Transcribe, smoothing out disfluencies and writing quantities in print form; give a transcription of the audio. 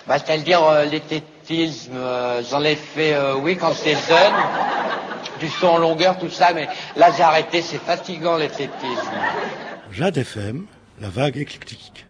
Bah, c'est-à-dire l'éthétisme, j'en ai fait, oui, quand j'étais jeune, du son en longueur, tout ça, mais là j'ai arrêté, c'est fatigant l'éthétisme. Jade FM, la vague éclectique.